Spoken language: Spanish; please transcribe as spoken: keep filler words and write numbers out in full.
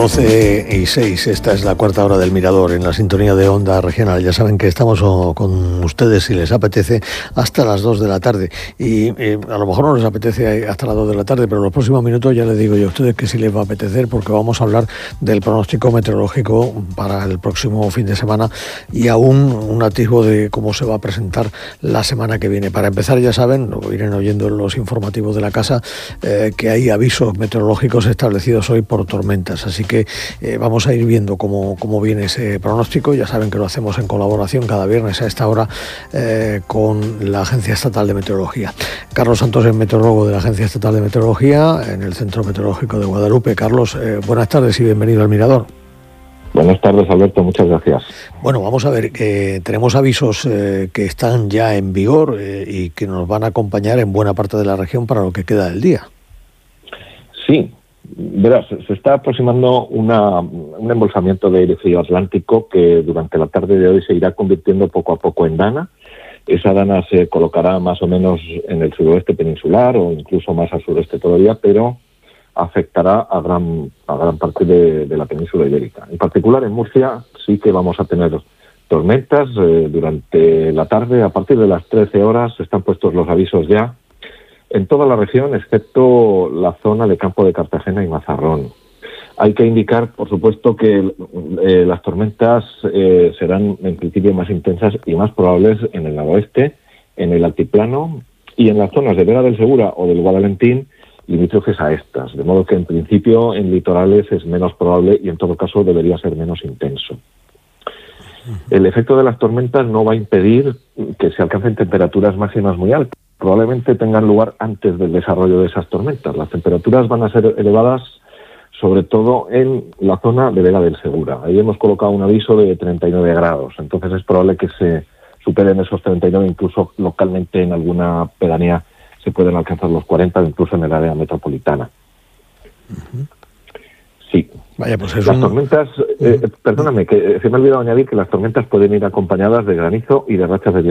doce y seis, esta es la cuarta hora del Mirador en la sintonía de Onda Regional. Ya saben que estamos con ustedes, si les apetece, hasta las dos de la tarde. Y eh, a lo mejor no les apetece hasta las dos de la tarde, pero en los próximos minutos ya les digo yo a ustedes que sí les va a apetecer, porque vamos a hablar del pronóstico meteorológico para el próximo fin de semana y aún un atisbo de cómo se va a presentar la semana que viene. Para empezar, ya saben, lo irán oyendo en los informativos de la casa, eh, que hay avisos meteorológicos establecidos hoy por tormentas. Así que eh, vamos a ir viendo cómo, cómo viene ese pronóstico. Ya saben que lo hacemos en colaboración cada viernes a esta hora eh, con la Agencia Estatal de Meteorología. Carlos Santos es meteorólogo de la Agencia Estatal de Meteorología en el Centro Meteorológico de Guadalupe. Carlos, eh, buenas tardes y bienvenido al Mirador. Buenas tardes, Alberto, muchas gracias. Bueno, vamos a ver, que tenemos avisos eh, que están ya en vigor eh, y que nos van a acompañar en buena parte de la región para lo que queda del día. Sí, verás, se está aproximando una, un embolsamiento de aire frío atlántico que durante la tarde de hoy se irá convirtiendo poco a poco en dana. Esa dana se colocará más o menos en el suroeste peninsular o incluso más al sureste todavía, pero afectará a gran, a gran parte de, de la península ibérica. En particular en Murcia sí que vamos a tener tormentas eh, durante la tarde. A partir de las trece horas están puestos los avisos ya en toda la región, excepto la zona de Campo de Cartagena y Mazarrón. Hay que indicar, por supuesto, que eh, las tormentas eh, serán en principio más intensas y más probables en el noroeste, en el altiplano y en las zonas de Vera del Segura o del Guadalentín, limítrofes a estas, de modo que en principio en litorales es menos probable y en todo caso debería ser menos intenso. El efecto de las tormentas no va a impedir que se alcancen temperaturas máximas muy altas. Probablemente tengan lugar antes del desarrollo de esas tormentas. Las temperaturas van a ser elevadas sobre todo en la zona de Vera del Segura. Ahí hemos colocado un aviso de treinta y nueve grados, entonces es probable que se superen esos treinta y nueve, incluso localmente en alguna pedanía se pueden alcanzar los cuarenta, incluso en el área metropolitana. Uh-huh. Sí. Vaya, pues es las un... tormentas, eh, perdóname, que se me ha olvidado añadir que las tormentas pueden ir acompañadas de granizo y de rachas de viento